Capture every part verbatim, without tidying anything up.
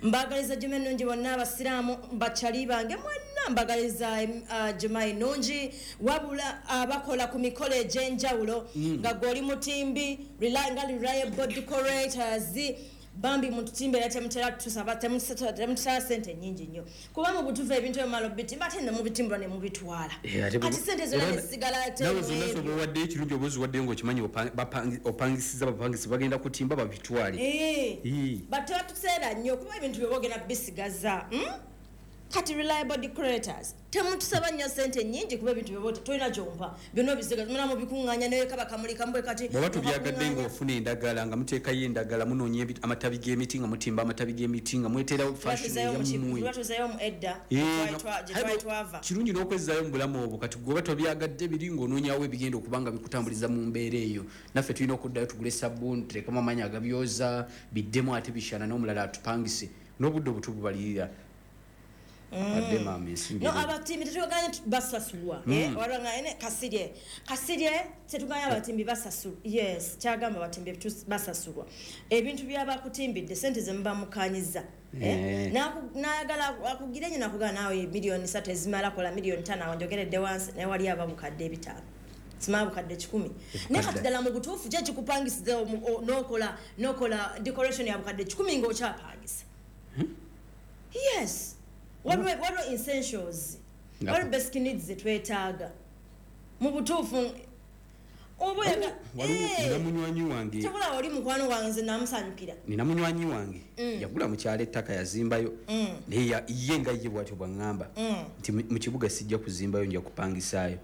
mbagaliza Jumaa ennungi bonna abasiraamu bachali bange mwenna mbagaliza uh, Jumaa ennungi wabula abakola ku mikolo egy'enjawulo mm. nga goli mutimbi reliable decorators bambi muntu timbera temutera tusaba temutera sente nyingi nnyo kuba mu butufu ebintu ebimalo bitimba ate ne mu bitimbula ne mu bitwala ati sente zonna nesigala ate nawe zonna so wadde ekirungi obuzi wadde ngo kimanyi opangisiza bapangisi bagenda kutimba babitwale eh batatu tuseera nnyo kuba ebintu byobogena bisigaza hmm? Kati reliable decorators temutusaba nnyo sente nyingi kuba ebintu byobote tolina gyompa byonna bisigaza muna mu bikuŋŋaanya naye kaba kamulika mbwe kati bwaba tubyagadde ng'ofuna endagala nga muteekayo endagala munoonya amatabi g'emiti nga mutimba amatabi g'emiti nga mweterawo fashion mu edda gyetwava kirungi n'okwezzaayo mu bulamu obwo kati gwoba tobyagadde biri ng'onoonyawo ebigenda okuba nga bikutambuliza mu mbeera eyo naffe tulina okuddayo tugule sabbuuni tulekamu amaanyi agabyoza biddemu ate bishana n'omulala atupangise n'obudde obutububalirira ade mama esingi no abatimbi tetuganya basasulwa mm. eh waranga ene kasirye kasirye tetuganya abatimbi basasulwa yes kyagamba abatimbi basasulwa ebintu byaba kutimbidde sente zemba mukanyiza eh na nayagala akugirenye nakugana nawe milioni three ezimala kola milioni five onjogeredde wansi ne wali abamukadde bitano simabu kadde kikumi ne katidala mu butufu je kikupangisize nokola nokola decoration ya bukadde kikumi ngo kyapangisa hmm? Yes. What were what were essentials? What basic needs zetwetaaga? Mu butuufu oboyaga eh na munywanyi wange. Tebula oli mukwano wange namusanyukira. Nina munywanyi wange yagula mu kyale ettaka yazimbayo ne ya yenga ye bwatyo bwangamba nti mu kibuga sijja kuzimbayo nja kupangisaayo.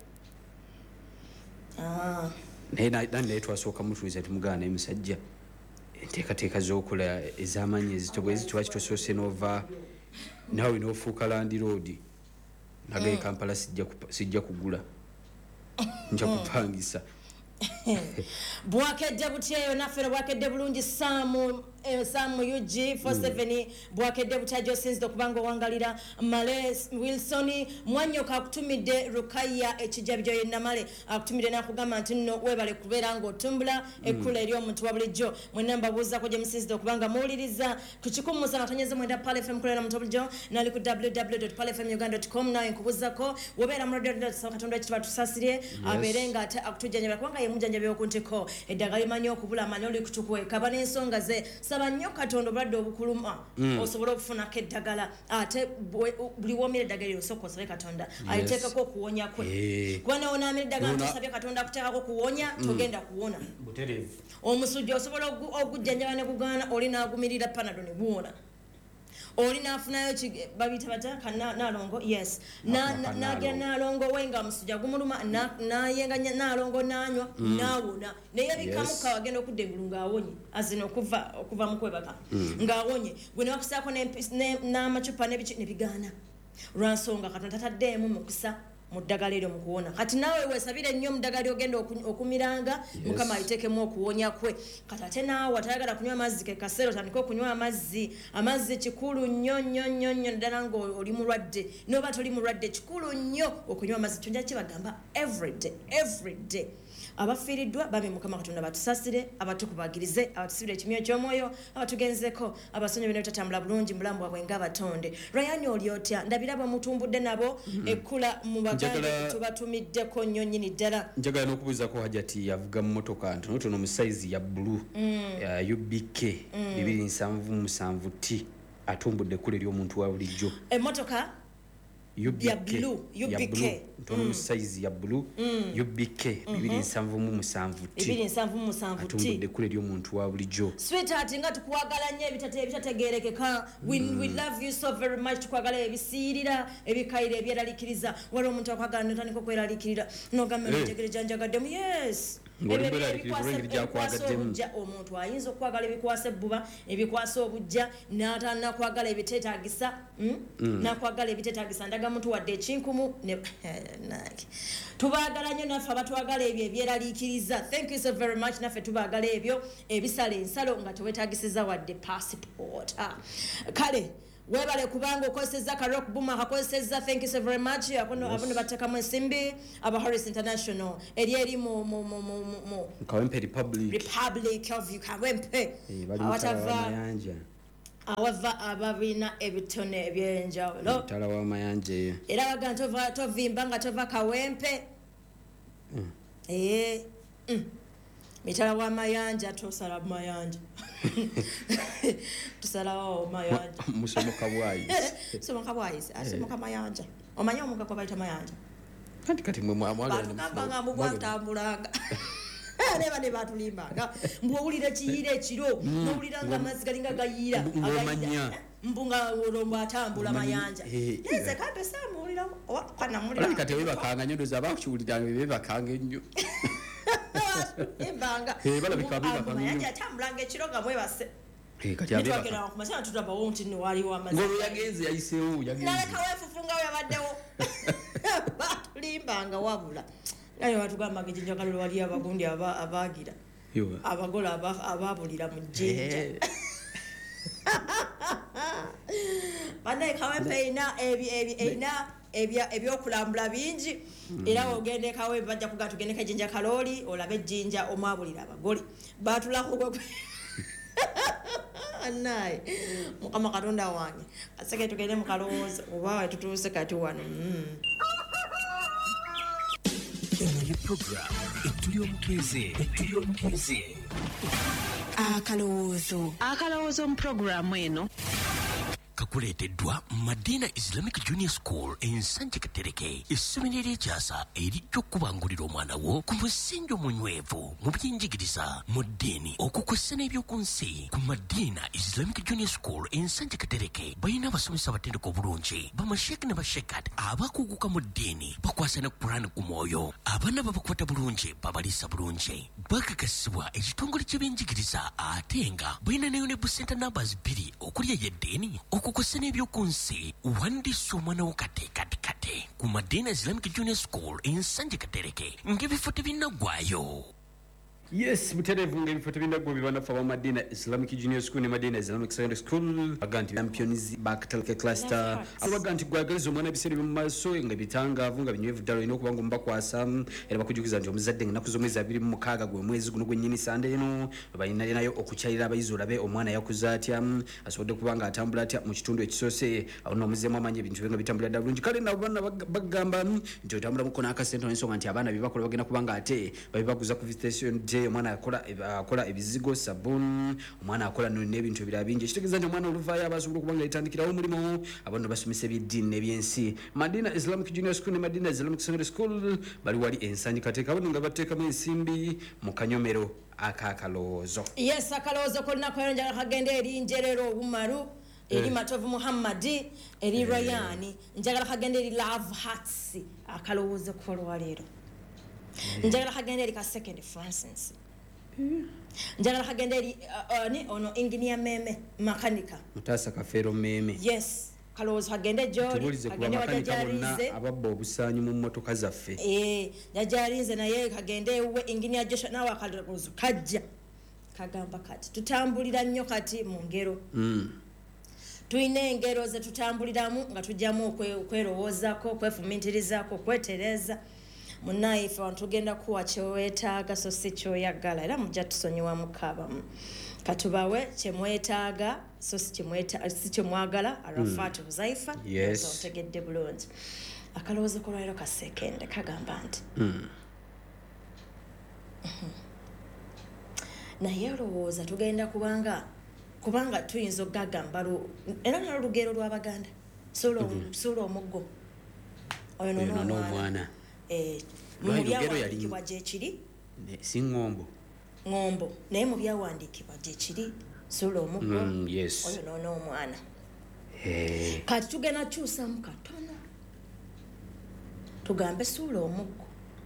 Ah. Ne na dan ne twasooka mutuiza tumugana emusajja. Enteekateeka z'okola ez'amanyi ezitobwe ezitwa kitosose nova. Nawe nofuuka land road nagaye mm. Kampala sijja sijja kugula nja kupangisa bwakedde butyeyo naffe bwakedde bulungi Samu eh, Samu U G forty-seven mm. bwakedde butyajo sinzi okubanga wangalira Males Wilson mwanyoka akutumidde Rukaya ekijabyo yennamale akutumidde nakugamba nti nno webale kubeera ngo tumbula mm. ekula eri omuntu wa bulijjo mwenamba buuza ko gye musinzi okubanga muwuliriza ku kikumusa matonyeze mwenda Pale F M kulera mu bulijjo nali ku w w w dot pale f m uganda dot com nawe nkubuzako wobeera mu radio dot katonda ekitwa tusasire aberenga ate akutujjanya kubanga ye mujjanja byokuntiko eddagali manyo okubula amanyoli kutukwe kaba n'ensonga ze saba nnyo Katonda obadde obukuluma mm. osobola okufuna keddagala ate buli womire eddagala osoko osabe Katonda yes. Ayiteekako okuwonya kwe hey. Kuba nawo naamira eddagala no, tosabye Katonda akuteekako kuwonya mm. Togenda kuwona butereevu omusujja osobola okujjanjaba ne kugaana oli n'agumirira Panadol ne guwona oli nafunayo babita bata kana nalongo yes na na na nalongo wenga musujja gumuluma na na yenga nalongo nanywa mm. nawona naye bikamuka wagenda okudengulunga awonye azino okuva okuva mukwebaka mm. ngaawonye gwe wakusako ne na machupa ne bigana lwansonga Katonda taddemu mukusa muddagala eryo mukuwona kati nawe wesabire nnyo muddagala ogenda okumiranga yes. Mukama ayiteekemu okuwonya kwe kati ate naawe atayagala kunywa amazzi ke kaseero tandika okunywa amazzi amazzi kikulu nnyo nnyo nnyo nnyo ddala nga oli mulwadde n'oba toli mulwadde kikulu nnyo okunywa amazzi kyonja kibagamba everyday everyday abafiiriddwa babe Mukama Katonda batusasire abatukubagirize abatusibire ekimyo ky'omwoyo abatugenzeko abasonyo bino tatambula bulungi mulambu bwabwe ng'abatonde Ryan olyotya ndabiraba mutumbudde nabo mm -hmm. Ekkula mu baganda tubatumiddeko nnyo nnyini ddala njagala n'okubuuzako Hajati yavuga mu motoka ntonotono mu size ya blue mm. ya U B K mm. bibiri seven seven T atumbudde kule eri omuntu wa bulijjo emotoka U B K ya blue U B K ntono mu size ya blue U B K bibiri seven seven T bibiri seven seven T atumbudde kule eri omuntu wa bulijjo sweetheart nga tukwagala nnyo ebitate ebitategerekeka we mm. we love you so very much tukwagala ebisiirira ebikaire ebyeralikiriza wali omuntu akwagala notandika okweralikirira nogamba ntegere janjagaddemu yes omuntu ayinza okwagala ebikwasa ebbuba ebikwasa obujja n'ataana kwagala ebiteetaagisa mm? mm. nakwagala ebiteetaagisa ndaga muntu wadde ekinkumu ne tubaagala nnyo naffe abatwagala ebyo ebyeraliikiriza thank you so very much naffe tubaagala ebyo ebisala ensalo nga tewetaagisiza wadde passport ah. Kale webale kubanga okozeseza ka rock boom akakozeseza thank you so very much akono yes. Abono bataka mu ensimbi aba Harris International eri eri mu mu mu mu Kawempe Republic Republic of Kawempe awatava awava ababina ebitone ebyenjawulo mutala wa mayanja eyo era baga tova tovimba nga tova kawempe mm. eh mm. mitala wa mayanja tosala mayanja tusala wa mayanja musomoka bwayi somoka bwayi asomoka mayanja omanya omuga kwa baita mayanja kati kati mwe mwamwala bakanga mugwatambulanga neba ne batulimbanga mbowulira kiyire ekiro mbowulira nga amazzi galinga gayira agayira mbunga olombo atambula mayanja yeze kante samuwulira kwana mulira kati webakanga nyondo zabakuwulira bebakanga ennyo embanga balabika bebakanga mayanja atambulanga ekiro nga mwebase kati abeba twagera ku masana tutaba wonti ni waliwo amazzi ngolo yagenze yayisewo yagenze naleka wefufunga we yabaddewo batulimbanga wabula naye batugamba ngejinja kalolo wali abagundi abagira abagola ababulira mu jjinja banaye kawempe ina ina ebyokulambula bingi era ogende kawempe bajja kuga tugendeka ejinja kaloli olabe ejinja omwabulira abagole batulako naye mukama katonda wange aseke tugende mu kalowoozo oba tutuuse kati wano Eno program etuli omukeze etuli omukeze akalowoozo akalowoozo mu programu eno kakuleeteddwa Madina Islamic Junior School ensanje Katereke essomero ery'ekyasa erijja okubangulira omwana wo ku musingi omunywevu mu by'enjigiriza mu ddiini okukwessa n'ebyoku nsi ku Madina Islamic Junior School ensanje Katereke balina abasomesa abatendeka obulungi bamasheki ne bashekat abakuguka mu ddiini bakwasa ne Qur'an ku mwoyo abaana babakwata bulungi babaliisa bulungi bakakasibwa ekitongole ky'ebyenjigiriza ate nga balina ne Unable Center numbers bbiri okuli ey'eddiini okukwasa n'ebyoku nsi wandiisa omwana wo kate kate kate ku Madina Islamic Junior School ensanje Katereke ng'ebifo tebinnagwayo. Yes, buterevu ng'ebifo tebinnagwa bibanafa wa Madina Islamic Junior School ne Madina Islamic Secondary School baganti champions bakateleke cluster abaganti gwagaliza omwana ebiseera mu maaso nga bitangaavu nga binywevu ddala olina okuba nga mubakwasa era bakujukiza nti omuzadde ng'ennaku z'omwezi abiri mu mukaaga gwe mwezi guno gwennyini sande eno balina nayo okukyalira abayizi olabe omwana yakuza atya asobodde kuba nga atambula atya mu kitundu ekisoose awo n'omuzeemu amanyi ebintu bye nga bitambula ddala bulungi kale nabo baana bagamba nti otambulamuko n'akasente n'ensonga nti abaana bye bakola bagenda kuba nga ate babibaguza ku visitation day omwana akola akola ebizigo sabun omwana akola n'ebintu ebirala bingi ekitegeeza nti omwana oluvaayo abasobola okuba nga yatandikirawo omulimu abantu basomesa ebyeddiini n'ebyensi Madina Islamic Junior School ne Madina Islamic Secondary School bali wali ensanyi kateeka bano nga bateekamu ensimbi mu kanyomero akakalowoozo. Yes, akalowoozo kolina kweyonjala kagenda eri njerero obumalu eri Matovu Muhammadi eri Rayani njagala kagenda eri Love Hearts akalowoozo kolwaleero njagala kagenda eri ka Second Francis njagala kagenda eri ni ono engineer Meme makanika Mutasa Kafero Meme. Yes, kalowoozo kagende joli kagende wajajalize ababba obusaanyi mu mmotoka zaffe eh jajalize naye kagende ewe engineer Joshua nawe akalowoozo kajja kagamba kati tutambulira nnyo kati mu ngero mm. Tuyina engero ze tutambuliramu nga tujjamu okwerowoozako okwefumiitirizaako okwetereza munaye ife abantu tugenda kuwa kyewetaaga so si kyoyagala era mujja tusonyiwa mukabamu katubawe kyemwetaaga so si kyemwagala Arafat Huzaifa otegedde bulungi akalowoozo kolwaliro kasekende kagamba nti naye olowooza tugenda kubanga kubanga tuyinza okugagamba era n'olugero lw'Abaganda suula omuggo oyo n'omwana eh mubyawandiikibwa gyekiri si ngombo ngombo naye mu byawandiikibwa gyekiri suula omuggo mm, yes. oyo nono omwana hey. Kati tugenda kyusamu katono tugambe suula omuggo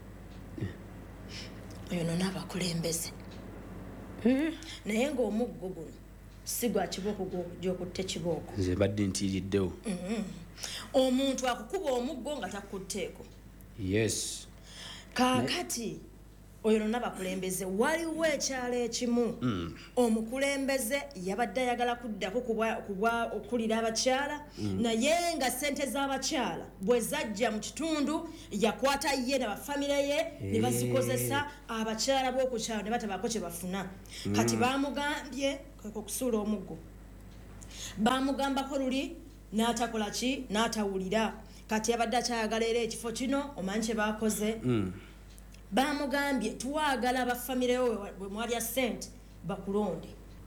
oyo nono abakulembeze mm. Naye ng'omuggo guno si gwa kibooko gy'okutte kibooko nze badde ntiiriddewo mm -hmm. Omuntu akukuba omuggo nga takutteeko. Yes. Kakati oyo nonna bakulembeze waliwo ekyalo ekimu mm. Omukulembeze yabadde ayagala kuddako kuba okulira abakyala mm. Naye nga ssente z'abakyala bwe zajja mu kitundu yakwata ye n'abafamire ye hey. Ne bazikozesa abakyala b'okukyalo ne batabaako kye bafuna mm. Kati baamugambye okusuula omuggo bamugambako luli n'atakola ki n'atawulira kati abadde akyayagala era ekifo kino omanyi kye baakoze mm. bamugambye tuwaagala abafamireyo bwe mwalya ssente bakulonde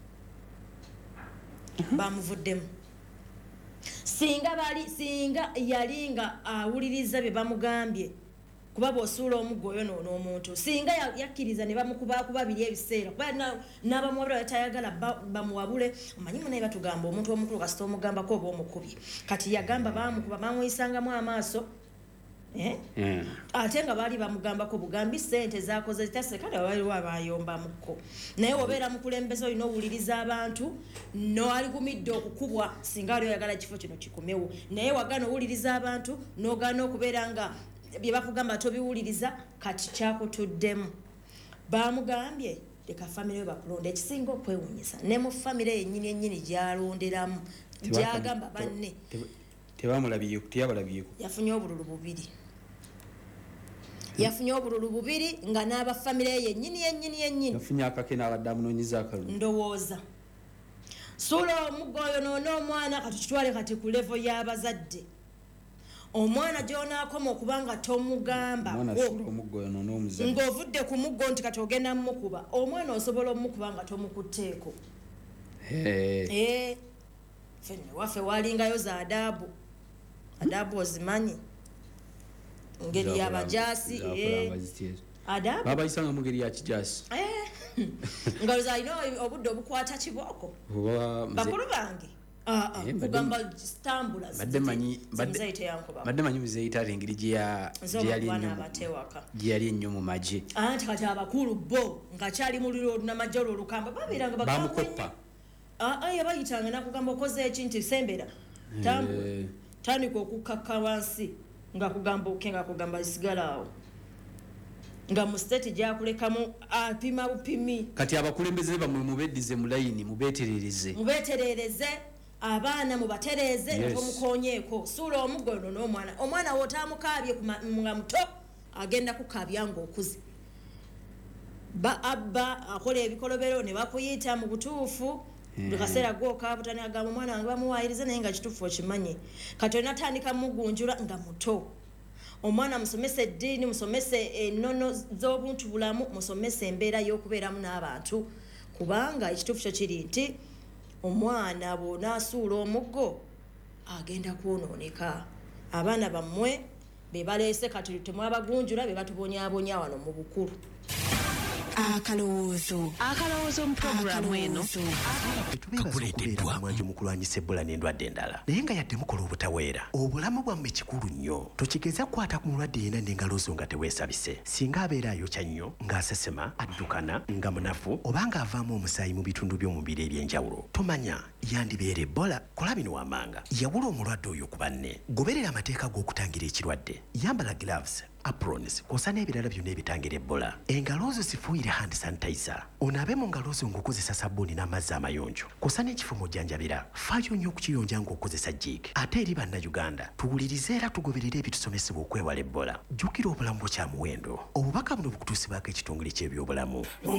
mm-hmm. bamuvuddemu singa bali singa yali nga awuliriza bye bamugambye kuba bw'osuula omuggo oyo n'omuntu singa yakkiriza ne bamukubakuba biri ebiseera kuba n'abamuwabula batayagala bamuwabule omanyi munaye batugamba omuntu omukulu kasita omugambako oba omukubye kati yagamba bamukuba bamwisangamu amaaso eh? yeah. ate nga baali bamugambako bugambi ssente zakoze zitase kale waliwo abayombamuko naye obeera mukulembeze olina owuliriza abantu noaligumidde okukubwa singa ali oyagala ekifo kino kikumewo naye wagana owuliriza abantu n'ogaana okubeera nga bye bakugamba tobiwuliriza kati kyakutuddemu bamugambye leka famire we bakulonda ekisinga okwewunyisa ne mu famire yennyini ennyini gyalonderamu gyagamba banne tebamulabyeko teyabalabyeko yafunye obululu bubiri yafunye obululu bubiri nga n'abafamire yennyini yennyini yennyini yafunye akake n'abadde amunoonyeza akalulu ndowooza suula omuggo oyo noona omwana kati kitwale kati ku levo y'abazadde omwana gyonaakoma okubanga tomugamba ng'ovudde ku muggo nti kati ogenda mumukuba omwana osobola omumukuba nga tomukutteeko fenne waffe walingayo za adaabu adaabu ozimanyi ngeri yabajaasi adaabu babayisanga mu ngeri ya kijaasi nga lozalina obudde obukwata kibooko bakulu bange kugamba stambula badde manyi muzeyita engeri gyeyali ennyo mu magye anti kati abakulu bo nga kyali muliro olunamagye olwo olukamba babeeranga bamukoppa yabayitanga nakugamba okoze eki nti sembera tambula tandika okukakka wansi nga kugamba oke nga kugamba sigala awo nga mu state gyakulekamu apima bupimi kati abakulembeze bamwe mubeddize mu layini mubeeterereze mubeeterereze abaana mubatereze yes. Mukonyeeko suula omuggo ono n'omwana omwana wootamukaabye nga muto agenda kukaabya ng'okuze ba abba akola ebikolobero ne bakuyita mu butuufu buli kaseera gw'okaabutani agamba omwana wange bamuwaayirize naye nga kituufu okimanyi kati olina tandika mugunjula nga muto omwana musomese eddiini musomese ennono z'obuntu bulamu musomese embeera y'okubeeramu n'abantu kubanga ekituufu kyo kiri nti omwana bw'onaasuula omuggo agenda kwonooneka abaana bammwe be baleese kati temwabagunjula be batubonyaabonya wano mu bukulu akalowoozo akalowoozo mu puroguramu eno kakuleeteddwa mu kulwanyisa Ebola n'endwadde endala naye nga yadde mukola obutaweera obulamu bwammwe kikulu nnyo tokigeza kukwata ku mulwadde yena n'engalo zo nga teweesabise singa abeera ayokya nnyo ng'asesema addukana nga munafu oba ng'avaamu omusaayi mu bitundu by'omubiri eby'enjawulo tomanya yandibeera Ebola kola bino wammanga yawula omulwadde oyo ku banne goberera amateeka g'okutangira ekirwadde yambala gloves aprons kosa n'ebirala byonna ebitangira Ebola engalo zo zifuuyire hand sanitizer onaabe mu ngalo zo ng'okozesa sabbuuni n'amazzi amayonjo kosa n'ekifumo ojjanjabira faayo nnyo okukiyonja ng'okozesa jik ate eri bannayuganda tuwulirize era tugoberere ebitusomesebwa okwewala Ebola jjukira obulamu bwo kya muwendo obubaka buno bukutuusibwako ekitongole ky'ebyobulamu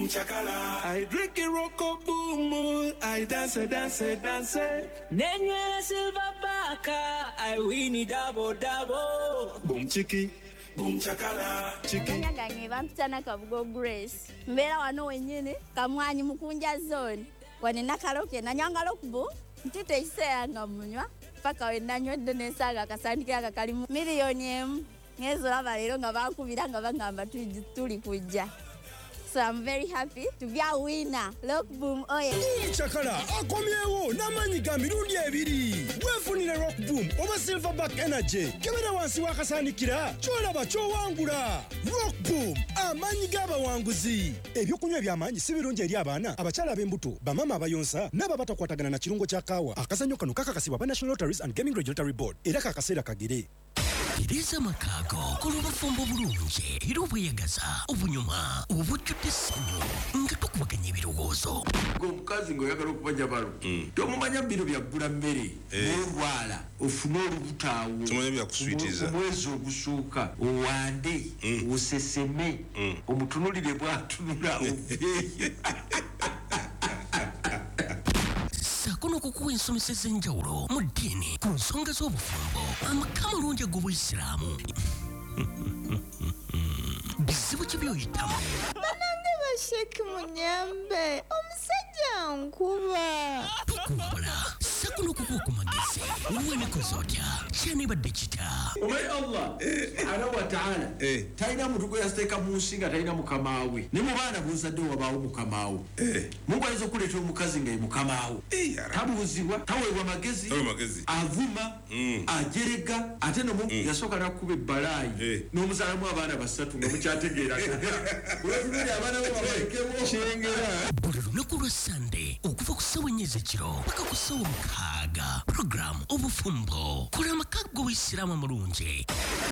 nenywera silver baka I win double double boom chiki boom chakala chiki nyaganye bampitana kabugo Grace mbera wano wenyine kamwanyi mukunja zone wane nakaloke nanyangalo kubo ntite iseanga munywa paka wenanywedde nesaga akasandika akakalimu miliyoni emu ngezo laba lero nga bakubira nga bagamba tuli kujja. So I'm very happy to be a winner. Rock Boom oye. Boom chakala akomyewo namanyi ga mirundi ebiri. Wefunire Rock Boom oba Silverback Energy. Kebera wansi wakasanikira kyolaba kyowangula. Rock Boom amanyi g'abawanguzi. Ebyokunywa ebyamanyi si birungi eri abaana abakyala ab'embuto bamama abayonsa n'aba batakwatagana na kirungo kya kaawa. Akazannyo kano kakakasibwa ba National Lotteries and Gaming Regulatory Board era kakaseera kagere. Tereza Makago kulubafumbo bulungi era obweyagaza obunyuma obujjudde essanyu nga tukubaganya ebirowoozo omukazi ng'oyagala okubanja balo tomumanya bino byaggula mmere n'olwala ofune olubutaawo omwezi ogusuuka owande oseseme omutunulire bw'atunula oveeyo saako okukuwa ensomesa ez'enjawulo mu ddiini ku nsonga z'obufumbo amaka amalungi ag'obuyisiraamu bizibu ki by'oyitamu banange basheki munyambe omusajja nkuba tukumbula sakuno okukuwa ku magezi wenekoze otya kyanibadde kita omanyi allah subhanahu wa taala talina muntu gwe yasiteeka mu nsi nga talina mukamaawe ne mu baana buzadde wabaawo mukamaawo mungu ayinza okuleeta omukazi nga ye mukamaawo tabuuzibwa taweebwa magezi avuma ajerega ate nomu yasooka nakkuba ebbalaayi n'omuzaalamu abaana basatu nga mukyategeera olwatululi abaana bo babalekemo kyengera buli lunaku lwa sande okuva ku ssawa ennya ez'ekiro paka ku ssawa mukaaga programu obufumbo kola amaka g'obuyisiraamu amulungi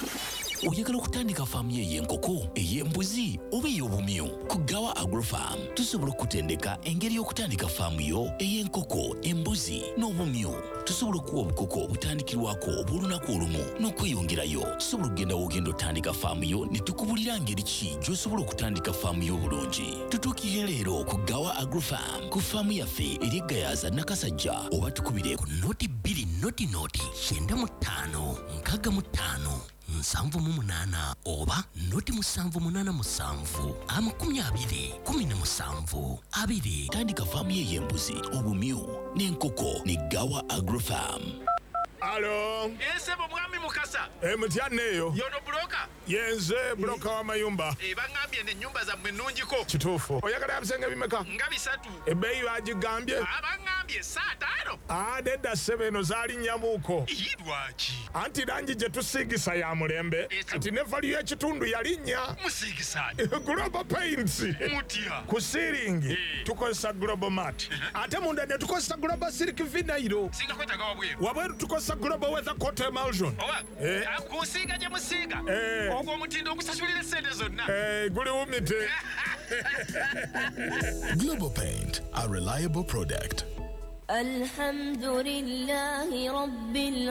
oyagala okutandika faamu ye ey'enkoko ey'embuzi oba ey'obumyu ku Gawa Agrofarm tusobola okutendeka engeri y'okutandika faamu yo ey'enkoko embuzi n'obumyu tusobola okuwa obukoko obutandikirwako obw'olunaku olumu n'okweyongerayo tusobola okugenda w'ogenda otandika faamu yo ne tukubulira ngeri ki gy'osobola okutandika faamu yo obulungi tutuukire leero ku Gawa Agrofarm ku faamu yaffe eri Gayaza Nakasajja oba tukubire ku noti bbiri noti noti kyenda mu ttaano nkaaga mu ttaano nsanvu mu munaana oba noti musanvu munaana musanvu amakumi abiri kumi na musanvu abiri tandika faamu ye y'embuzi obumyu n'enkoko ne Gawa Agrofarm. Alo. Ese mwami Mukasa. E mutyanne eyo. Yono broka. Yenze broka wa mayumba. E bangambye ne nyumba za mwenunjiko. Kituufu. Oyagala abisenge bimeka? Nga bisatu. Ebbeeyi bagigambye? Abangambye saa taano. Ah, dedda ssebe eno zaali nnyamuuko. Lwaki? Anti langi gye tusiigisa ya mulembe. Kati ne value y'ekitundu yalinnya. Musiigisaani? Global Paints. Mutya? Ku siiringi tukozesa Global Mat. Ate munda ne tukozesa Global Silk Vinyl. Singa kwetaga wabweru. Wabweru tukozesa Global Weather Coat Emulsion. Owa, kusiiga gye musiiga. Ogwo omutindo ogusasulira essente zonna. Guli wumite. Global Paint, a reliable product. Alhamdulillahi Rabbil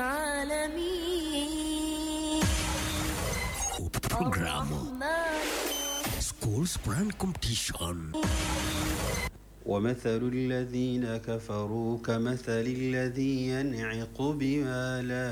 Alameen. Program School Sprint Competition. ومثل الذين كفروا كمثل الذي ينعق بما لا